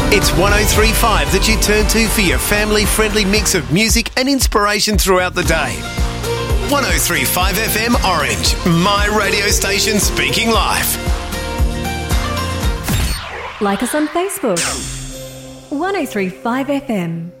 It's 103.5 that you turn to for your family-friendly mix of music and inspiration throughout the day. 103.5 FM Orange, my radio station speaking life. Like us on Facebook. 103.5 FM.